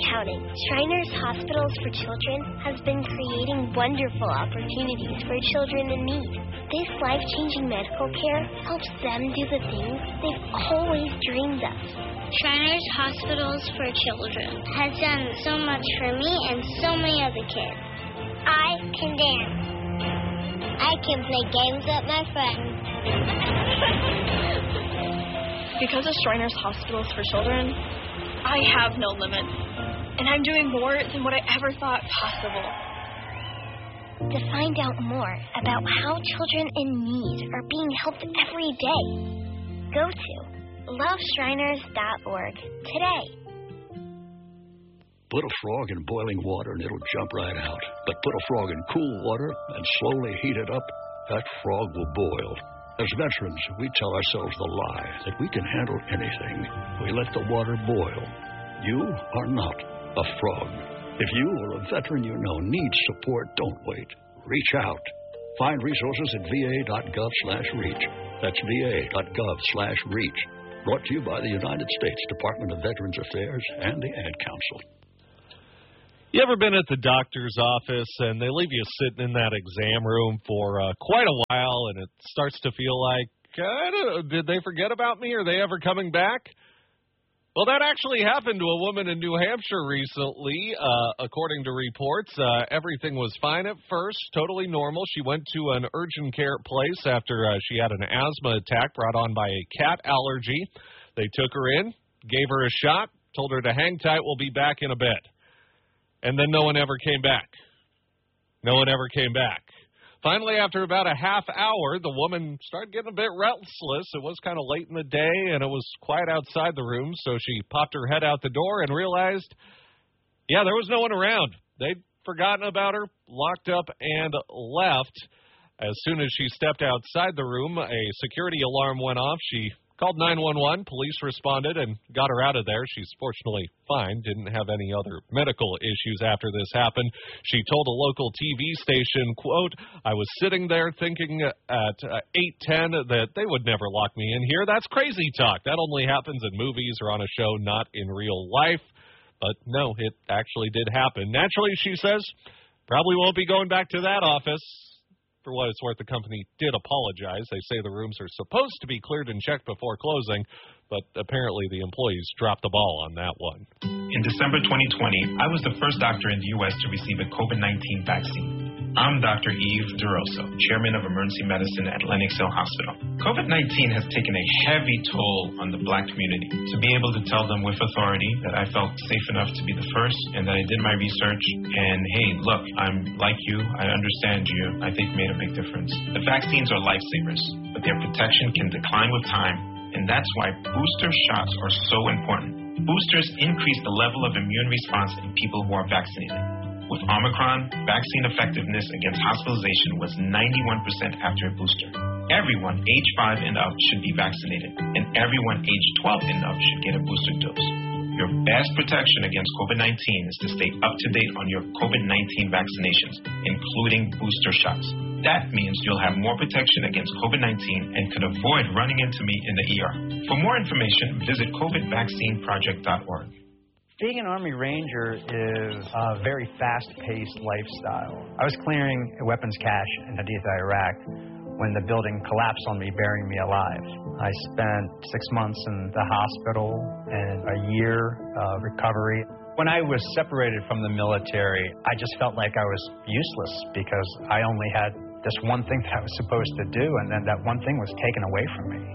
counting. Shriners Hospitals for Children has been creating wonderful opportunities for children in need. This life-changing medical care helps them do the things they've always dreamed of. Shriners Hospitals for Children has done so much for me and so many other kids. I can dance. I can play games with my friends. Because of Shriners Hospitals for Children, I have no limits. And I'm doing more than what I ever thought possible. To find out more about how children in need are being helped every day, go to loveshriners.org today. Put a frog in boiling water and it'll jump right out. But put a frog in cool water and slowly heat it up, that frog will boil. As veterans, we tell ourselves the lie that we can handle anything. We let the water boil. You are not a frog. If you or a veteran you know needs support, don't wait. Reach out. Find resources at va.gov/reach. That's va.gov/reach. Brought to you by the United States Department of Veterans Affairs and the Ad Council. You ever been at the doctor's office and they leave you sitting in that exam room for quite a while and it starts to feel like, did they forget about me? Are they ever coming back? Well, that actually happened to a woman in New Hampshire recently. According to reports, everything was fine at first, totally normal. She went to an urgent care place after she had an asthma attack brought on by a cat allergy. They took her in, gave her a shot, told her to hang tight, we'll be back in a bit. And then no one ever came back. No one ever came back. Finally, after about a half hour, the woman started getting a bit restless. It was kind of late in the day, and it was quiet outside the room, so she popped her head out the door and realized, there was no one around. They'd forgotten about her, locked up, and left. As soon as she stepped outside the room, a security alarm went off. She called 911. Police responded and got her out of there. She's fortunately fine, didn't have any other medical issues after this happened. She told a local TV station, quote, I was sitting there thinking at 8:10 that they would never lock me in here. That's crazy talk. That only happens in movies or on a show, not in real life. But no, it actually did happen. Naturally, she says, probably won't be going back to that office. For what it's worth, the company did apologize. They say the rooms are supposed to be cleared and checked before closing, but apparently the employees dropped the ball on that one. In December 2020, I was the first doctor in the U.S. to receive a COVID-19 vaccine. I'm Dr. Yves DeRosso, chairman of emergency medicine at Lenox Hill Hospital. COVID-19 has taken a heavy toll on the Black community. To be able to tell them with authority that I felt safe enough to be the first and that I did my research and, hey, look, I'm like you, I understand you, I think made a big difference. The vaccines are lifesavers, but their protection can decline with time, and that's why booster shots are so important. Boosters increase the level of immune response in people who are vaccinated. With Omicron, vaccine effectiveness against hospitalization was 91% after a booster. Everyone age 5 and up should be vaccinated, and everyone age 12 and up should get a booster dose. Your best protection against COVID-19 is to stay up to date on your COVID-19 vaccinations, including booster shots. That means you'll have more protection against COVID-19 and could avoid running into me in the ER. For more information, visit covidvaccineproject.org. Being an Army Ranger is a very fast-paced lifestyle. I was clearing a weapons cache in Haditha, Iraq, when the building collapsed on me, burying me alive. I spent 6 months in the hospital and a year of recovery. When I was separated from the military, I just felt like I was useless because I only had this one thing that I was supposed to do, and then that one thing was taken away from me.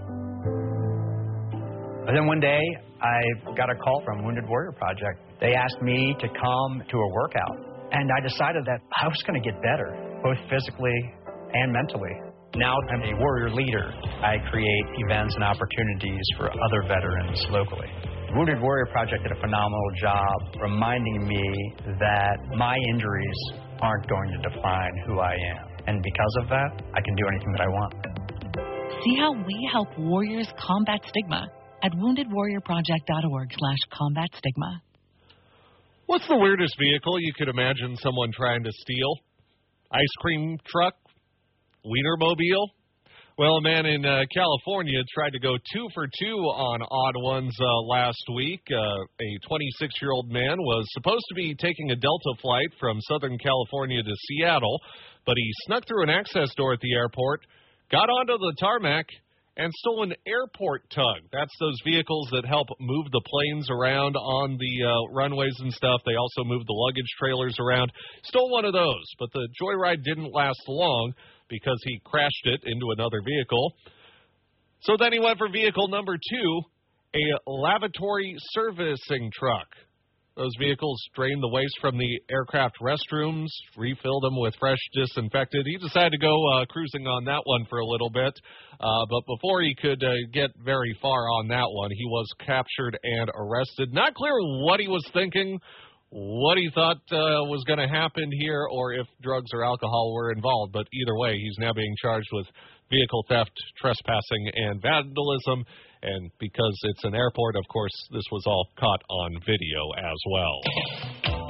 And then one day, I got a call from Wounded Warrior Project. They asked me to come to a workout, and I decided that I was going to get better, both physically and mentally. Now I'm a warrior leader. I create events and opportunities for other veterans locally. Wounded Warrior Project did a phenomenal job reminding me that my injuries aren't going to define who I am. And because of that, I can do anything that I want. See how we help warriors combat stigma at woundedwarriorproject.org/combat-stigma. What's the weirdest vehicle you could imagine someone trying to steal? Ice cream truck? Wienermobile? Well, a man in California tried to go 2 for 2 on odd ones last week. A 26-year-old man was supposed to be taking a Delta flight from Southern California to Seattle, but he snuck through an access door at the airport, got onto the tarmac, and stole an airport tug. That's those vehicles that help move the planes around on the runways and stuff. They also move the luggage trailers around. Stole one of those, but the joyride didn't last long because he crashed it into another vehicle. So then he went for vehicle number 2, a lavatory servicing truck. Those vehicles drain the waste from the aircraft restrooms, refill them with fresh disinfectant. He decided to go cruising on that one for a little bit. But before he could get very far on that one, he was captured and arrested. Not clear what he was thinking, what he thought was going to happen here, or if drugs or alcohol were involved. But either way, he's now being charged with vehicle theft, trespassing, and vandalism. And because it's an airport, of course, this was all caught on video as well.